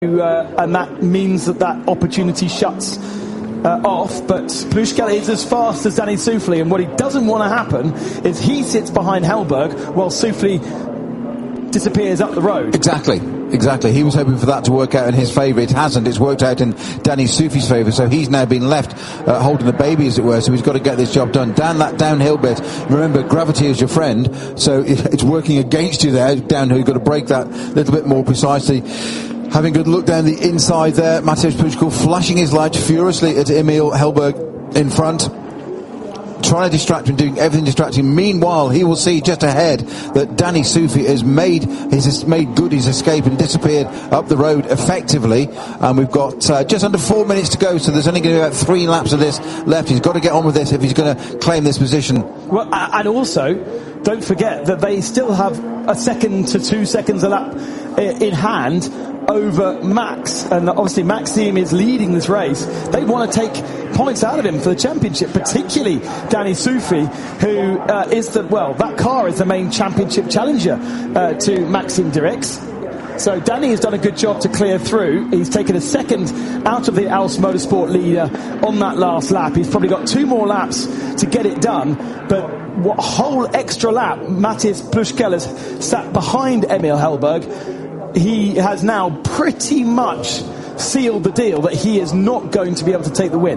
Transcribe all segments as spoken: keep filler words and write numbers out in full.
Uh, and that means that that opportunity shuts uh, off. But Plüschkel is as fast as Danny Soufflé, and what he doesn't want to happen is he sits behind Hellberg while Soufflé disappears up the road. Exactly, exactly. He was hoping for that to work out in his favour. It hasn't. It's worked out in Danny Soufflé's favour, so he's now been left uh, holding the baby, as it were, so he's got to get this job done. Down that downhill bit, remember, gravity is your friend, so it's working against you there. Downhill, you've got to break that a little bit more precisely. Having a good look down the inside there, Mateusz Plüschkel flashing his light furiously at Emil Hellberg in front, trying to distract him, doing everything distracting. Meanwhile, he will see just ahead that Danny Soufflé has made his made good his escape and disappeared up the road effectively. And we've got uh, just under four minutes to go, so there's only going to be about three laps of this left. He's got to get on with this if he's going to claim this position. Well, and also, don't forget that they still have a second to two seconds a lap in hand over Max, and obviously Maxime is leading this race. They want to take points out of him for the championship, particularly Danny Soufflé, who uh, is the, well, that car is the main championship challenger uh, to Maxime Direks. So Danny has done a good job to clear through. He's taken a second out of the Als Motorsport leader on that last lap. He's probably got two more laps to get it done, but what whole extra lap Mateusz Plüschkel has sat behind Emil Hellberg. He has now pretty much sealed the deal that he is not going to be able to take the win.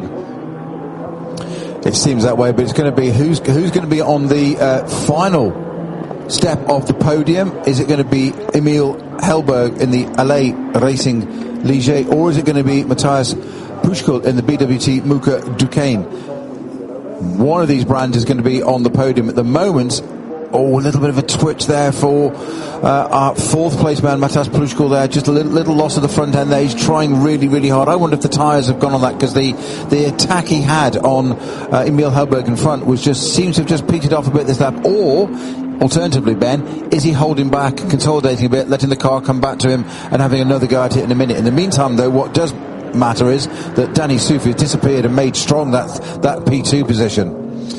It seems that way, but it's going to be who's who's going to be on the uh, final step of the podium. Is it going to be Emil Hellberg in the L A Racing Ligier, or is it going to be Mateusz Plüschkel in the B W T Muka Duquesne? One of these brands is going to be on the podium at the moment. Oh, a little bit of a twitch there for uh, our fourth place man, Mateusz Plüschkel there. Just a little, little loss of the front end there. He's trying really, really hard. I wonder if the tyres have gone on that, because the, the attack he had on uh, Emil Hellberg in front was just seems to have just petered off a bit this lap. Or, alternatively, Ben, is he holding back, consolidating a bit, letting the car come back to him and having another go at it in a minute? In the meantime, though, what does matter is that Danny Soufflé disappeared and made strong that, that P two position.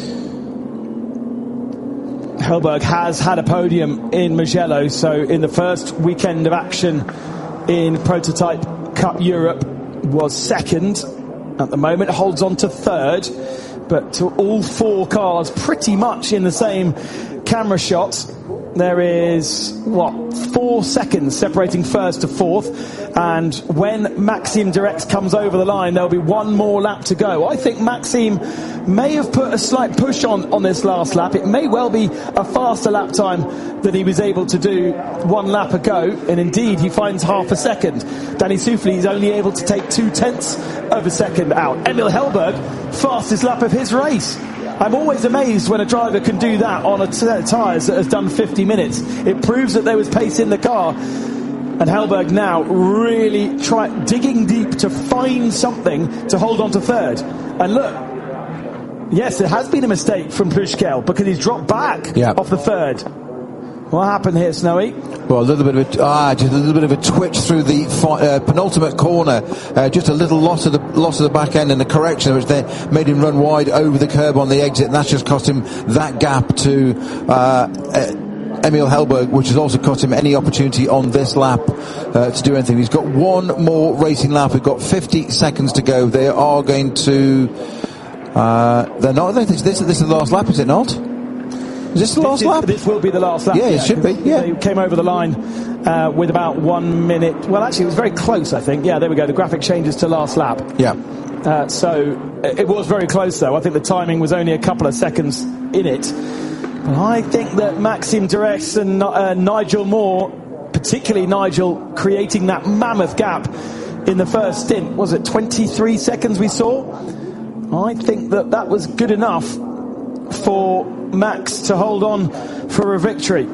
Hellberg has had a podium in Mugello, so in the first weekend of action in Prototype Cup Europe was second. At the moment holds on to third, but to all four cars pretty much in the same camera shot. There is, what, four seconds separating first to fourth, and when Maxime Direks comes over the line, there'll be one more lap to go. I think Maxime may have put a slight push on, on this last lap. It may well be a faster lap time than he was able to do one lap ago, and indeed he finds half a second. Danny Soufflé is only able to take two tenths of a second out. Emil Hellberg, fastest lap of his race. I'm always amazed when a driver can do that on a set of tyres that has done fifty minutes. It proves that there was pace in the car. And Hellberg now really try digging deep to find something to hold on to third. And look, yes, it has been a mistake from Plüschkel, because he's dropped back yeah. off the third. What happened here, Snowy? Well, a little bit of a, ah, just a little bit of a twitch through the uh, penultimate corner. Uh, just a little loss of the loss of the back end and the correction, which then made him run wide over the curb on the exit, and that's just cost him that gap to uh, uh, Emil Hellberg, which has also cost him any opportunity on this lap uh, to do anything. He's got one more racing lap. We've got fifty seconds to go. They are going to. Uh, they're not. This, this is the last lap, is it not? Is this the last this, lap? This will be the last lap. Yeah, yeah it should be. Yeah. They came over the line uh, with about one minute. Well, actually, it was very close, I think. Yeah, there we go. The graphic changes to last lap. Yeah. Uh, so it was very close, though. I think the timing was only a couple of seconds in it. But I think that Maxime Direks and uh, Nigel Moore, particularly Nigel, creating that mammoth gap in the first stint. Was it twenty-three seconds we saw? I think that that was good enough for Max to hold on for a victory.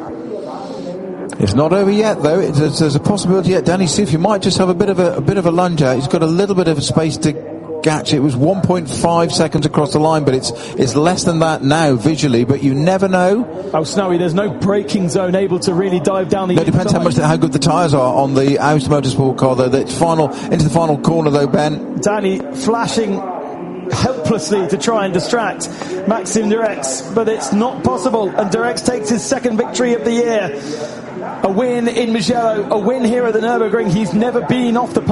It's not over yet, though. It's, there's a possibility yet. Danny Soufflé might just have a bit of a, a bit of a lunge out. He's got a little bit of space to catch. It was one point five seconds across the line, but it's it's less than that now visually. But you never know. Oh, Snowy, there's no braking zone able to really dive down the. No, it depends how much how good the tyres are on the Als Motorsport car, though. The final into the final corner, though, Ben. Danny flashing helplessly to try and distract Maxime Direks, but it's not possible, and Direks takes his second victory of the year. A win in Mugello, a win here at the Nürburgring. He's never been off the